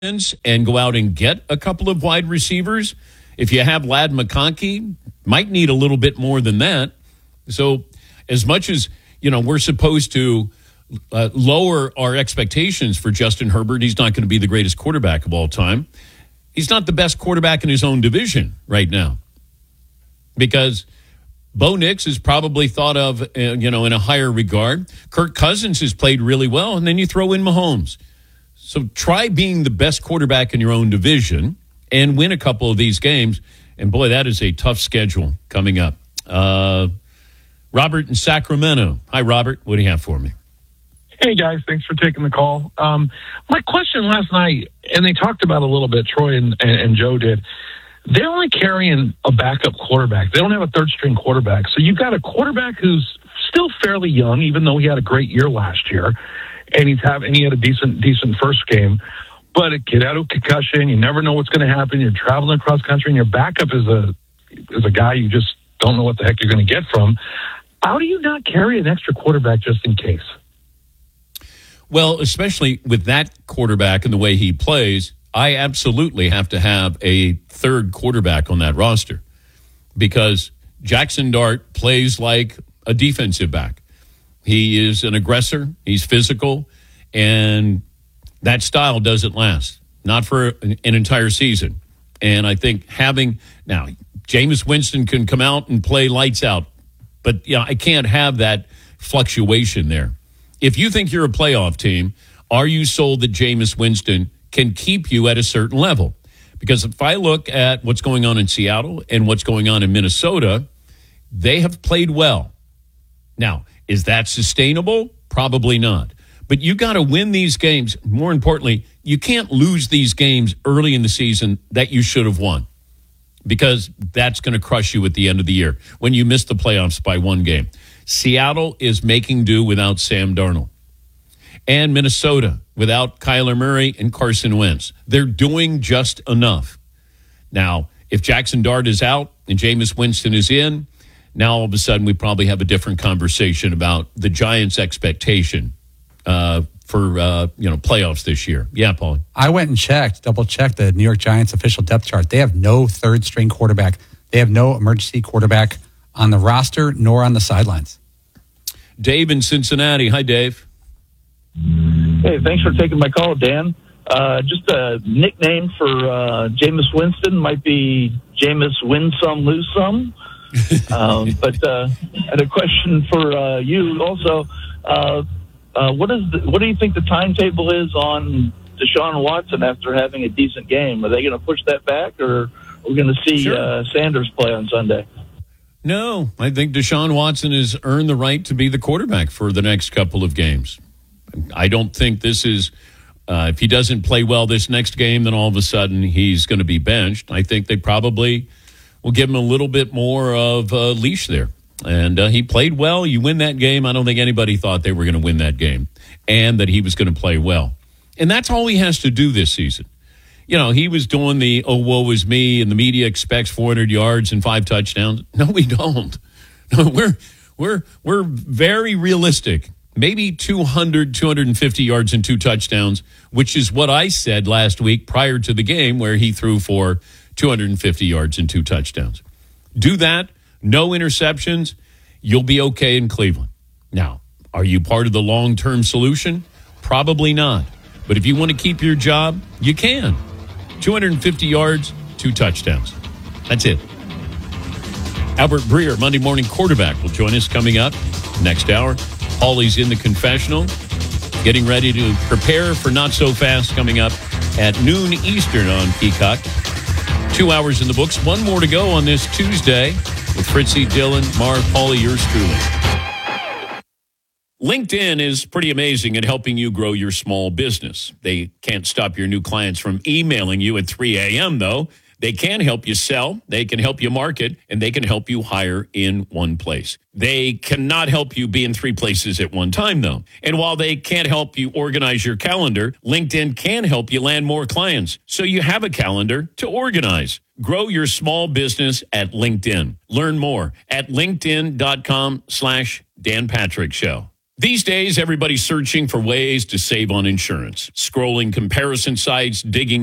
and go out and get a couple of wide receivers. If you have Ladd McConkey, might need a little bit more than that. So as much as, we're supposed to lower our expectations for Justin Herbert, he's not going to be the greatest quarterback of all time. He's not the best quarterback in his own division right now because Bo Nix is probably thought of, in a higher regard. Kirk Cousins has played really well, and then you throw in Mahomes. So try being the best quarterback in your own division and win a couple of these games. And, boy, that is a tough schedule coming up. Robert in Sacramento. Hi, Robert. What do you have for me? Hey, guys. Thanks for taking the call. My question last night, and they talked about a little bit, Troy and Joe did, they're only carrying a backup quarterback. They don't have a third-string quarterback. So you've got a quarterback who's still fairly young, even though he had a great year last year, and he had a decent first game. But a kid out of concussion, you never know what's going to happen. You're traveling across country, and your backup is a guy you just don't know what the heck you're going to get from. How do you not carry an extra quarterback just in case? Well, especially with that quarterback and the way he plays, I absolutely have to have a third quarterback on that roster because Jackson Dart plays like a defensive back. He is an aggressor. He's physical, and that style doesn't last, not for an entire season. And I think now, Jameis Winston can come out and play lights out, but I can't have that fluctuation there. If you think you're a playoff team, are you sold that Jameis Winston can keep you at a certain level? Because if I look at what's going on in Seattle and what's going on in Minnesota, they have played well. Now, is that sustainable? Probably not. But you got to win these games. More importantly, you can't lose these games early in the season that you should have won because that's going to crush you at the end of the year when you miss the playoffs by one game. Seattle is making do without Sam Darnold. And Minnesota without Kyler Murray and Carson Wentz. They're doing just enough. Now, if Jackson Dart is out and Jameis Winston is in, now all of a sudden we probably have a different conversation about the Giants' expectation for playoffs this year. Yeah, Paul. I went and double-checked the New York Giants official depth chart. They have no third-string quarterback. They have no emergency quarterback on the roster nor on the sidelines. Dave in Cincinnati. Hi, Dave. Hey, thanks for taking my call, Dan. Just a nickname for Jameis Winston might be Jameis Win Some, Lose Some. But I had a question for you also. What do you think the timetable is on Deshaun Watson after having a decent game? Are they going to push that back, or are we going to see Sanders play on Sunday? No, I think Deshaun Watson has earned the right to be the quarterback for the next couple of games. I don't think this is, if he doesn't play well this next game, then all of a sudden he's going to be benched. I think they probably will give him a little bit more of a leash there. And he played well. You win that game. I don't think anybody thought they were going to win that game and that he was going to play well. And that's all he has to do this season. He was doing the, oh, woe is me, and the media expects 400 yards and 5 touchdowns. No, we don't. No, we're very realistic. Maybe 200, 250 yards and 2 touchdowns, which is what I said last week prior to the game where he threw for 250 yards and 2 touchdowns. Do that, no interceptions, you'll be okay in Cleveland. Now, are you part of the long-term solution? Probably not. But if you want to keep your job, you can. 250 yards, 2 touchdowns. That's it. Albert Breer, Monday Morning Quarterback, will join us coming up next hour. Paulie's in the confessional, getting ready to prepare for Not So Fast coming up at noon Eastern on Peacock. 2 hours in the books. One more to go on this Tuesday with Fritzy, Dylan, Marv, Paulie, yours truly. LinkedIn is pretty amazing at helping you grow your small business. They can't stop your new clients from emailing you at 3 a.m., though. They can help you sell, they can help you market, and they can help you hire in one place. They cannot help you be in 3 places at one time, though. And while they can't help you organize your calendar, LinkedIn can help you land more clients so you have a calendar to organize. Grow your small business at LinkedIn. Learn more at linkedin.com/Dan Patrick Show. These days, everybody's searching for ways to save on insurance, scrolling comparison sites, digging